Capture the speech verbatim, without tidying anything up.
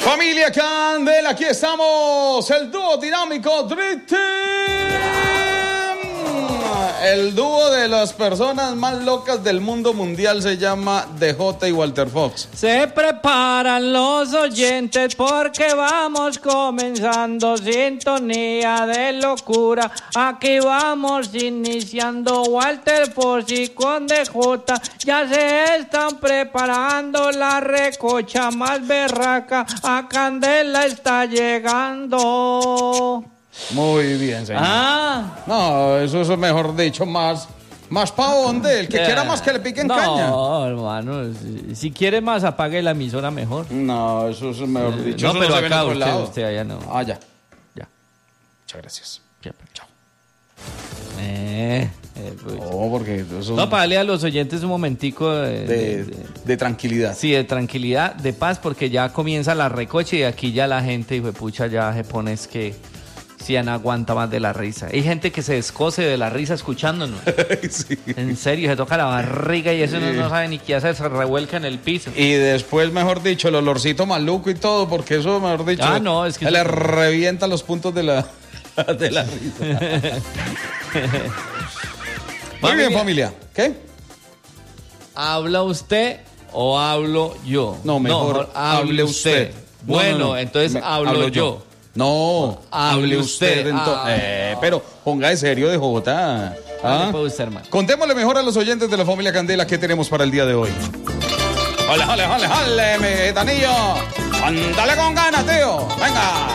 Familia Candela, aquí estamos, el dúo dinámico Dream Team. El dúo de las personas más locas del mundo mundial se llama D J y Walter Fox. Se preparan los oyentes porque vamos comenzando sintonía de locura. Aquí vamos iniciando Walter Fox y con D J. Ya se están preparando la recocha más berraca. A Candela está llegando. Muy bien, señor. Ah. No, eso es mejor dicho, más, más pa' dónde. El que Eh, quiera más que le piquen no, caña. No, hermano, si, si quiere más apague la emisora mejor. No, eso es mejor dicho. No, Eso pero se ve en acá otro usted, lado. usted allá no. Ah, ya. Ya. Muchas gracias. Ya, pero- Chao. Eh, eh, pues. No, porque eso No, para darle a los oyentes un momentico de, de, de- de- de tranquilidad. sí, de tranquilidad, de paz, porque ya comienza la recocha y aquí ya la gente, hijo de pucha, ya se pone es que si ya no aguanta más de la risa. Hay gente que se descose de la risa escuchándonos. Sí. En serio, se toca la barriga y eso no, no sabe ni qué hacer, se revuelca en el piso. Y después, mejor dicho, el olorcito maluco y todo, porque eso, mejor dicho, Ah, no, es que se le eso- revienta los puntos de la, de la risa. Muy bien, familia. ¿Qué? ¿Habla usted o hablo yo? No, mejor hable usted. No, Bueno, no, no. entonces Me- hablo, yo. No, Hable hable usted. usted. ento- Ah. Eh, pero ponga de serio de Jota. ¿Ah? puede usted, hermano? Contémosle mejor a los oyentes de la familia Candela qué tenemos para el día de hoy. ¡Jale, jale, jale, jale, mi gitanillo! ¡Ándale con ganas, tío! ¡Venga!